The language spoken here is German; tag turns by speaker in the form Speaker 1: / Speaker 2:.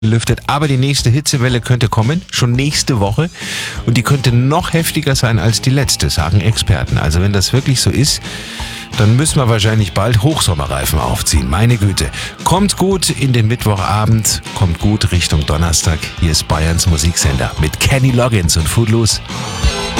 Speaker 1: gelüftet. Aber die nächste Hitzewelle könnte kommen, schon nächste Woche. Und die könnte noch heftiger sein als die letzte, sagen Experten. Also wenn das wirklich so ist, dann müssen wir wahrscheinlich bald Hochsommerreifen aufziehen. Meine Güte. Kommt gut in den Mittwochabend, kommt gut Richtung Donnerstag. Hier ist Bayerns Musiksender mit Kenny Loggins und Footloose.